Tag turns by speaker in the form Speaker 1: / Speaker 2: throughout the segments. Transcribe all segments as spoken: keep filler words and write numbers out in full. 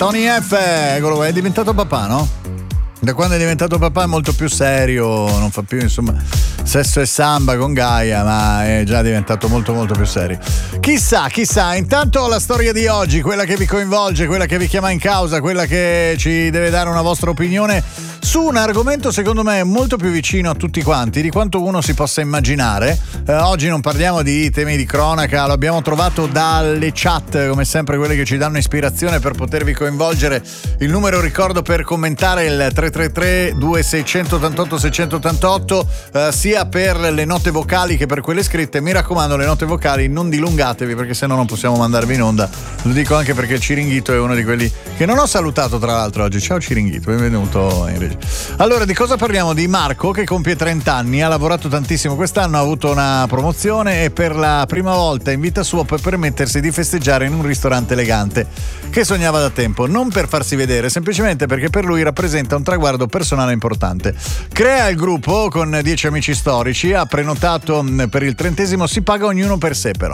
Speaker 1: Tony F, eccolo, è diventato papà, no? Da quando è diventato papà è molto più serio, non fa più insomma sesso e samba con Gaia, ma è già diventato molto molto più serio. Chissà, chissà, intanto la storia di oggi, quella che vi coinvolge, quella che vi chiama in causa, quella che ci deve dare una vostra opinione su un argomento secondo me molto più vicino a tutti quanti di quanto uno si possa immaginare. Eh, oggi non parliamo di temi di cronaca, lo abbiamo trovato dalle chat, come sempre quelle che ci danno ispirazione per potervi coinvolgere. Il numero, ricordo, per commentare il tre tre tre due sei otto otto sei otto otto, eh, sia per le note vocali che per quelle scritte. Mi raccomando, le note vocali non dilungatevi perché sennò non possiamo mandarvi in onda. Lo dico anche perché il Ciringhito è uno di quelli che non ho salutato tra l'altro oggi. Ciao Ciringhito, benvenuto in regia. Allora, di cosa parliamo? Di Marco che compie trenta anni, ha lavorato tantissimo quest'anno, ha avuto una promozione e per la prima volta in vita sua può permettersi di festeggiare in un ristorante elegante che sognava da tempo, non per farsi vedere, semplicemente perché per lui rappresenta un traguardo personale importante. Crea il gruppo con dieci amici storici, ha prenotato per il trentesimo, si paga ognuno per sé però.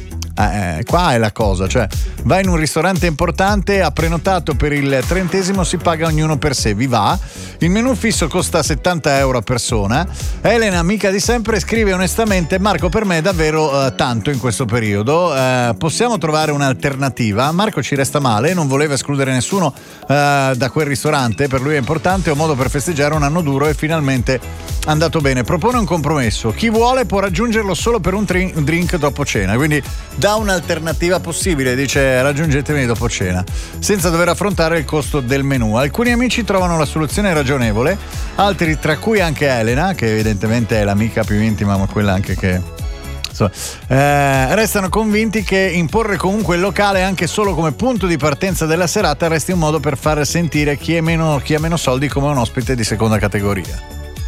Speaker 1: Eh, qua è la cosa, cioè va in un ristorante importante, ha prenotato per il trentesimo, si paga ognuno per sé, vi va? Il menù fisso costa settanta euro a persona. Elena, amica di sempre, scrive onestamente: Marco, per me è davvero eh, tanto in questo periodo, eh, possiamo trovare un'alternativa? Marco ci resta male, non voleva escludere nessuno eh, da quel ristorante, per lui è importante, è un modo per festeggiare un anno duro e finalmente è andato bene. Propone un compromesso: chi vuole può raggiungerlo solo per un drink, un drink dopo cena, quindi dà un'alternativa possibile, dice raggiungetemi dopo cena senza dover affrontare il costo del menù. Alcuni amici trovano la soluzione ragionevole, altri, tra cui anche Elena, che evidentemente è l'amica più intima ma quella anche che insomma, eh, restano convinti che imporre comunque il locale anche solo come punto di partenza della serata resti un modo per far sentire chi è meno, chi ha meno soldi come un ospite di seconda categoria.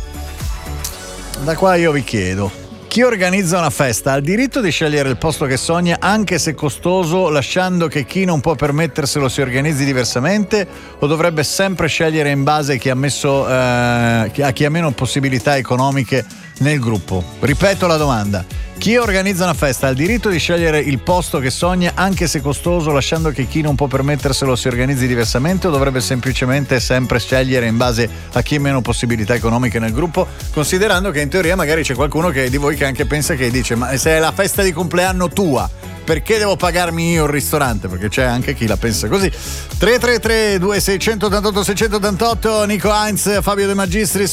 Speaker 1: Da qua io vi chiedo: chi organizza una festa ha il diritto di scegliere il posto che sogna, anche se costoso, lasciando che chi non può permetterselo si organizzi diversamente, o dovrebbe sempre scegliere in base a chi ha messo eh, a chi ha meno possibilità economiche nel gruppo? Ripeto la domanda: chi organizza una festa ha il diritto di scegliere il posto che sogna, anche se costoso, lasciando che chi non può permetterselo si organizzi diversamente, o dovrebbe semplicemente sempre scegliere in base a chi ha meno possibilità economiche nel gruppo? Considerando che in teoria magari c'è qualcuno che di voi che anche pensa, che dice: ma se è la festa di compleanno tua, perché devo pagarmi io il ristorante? Perché c'è anche chi la pensa così. Tre tre tre due sei otto otto sei otto otto, Nico Heinz, Fabio De Magistris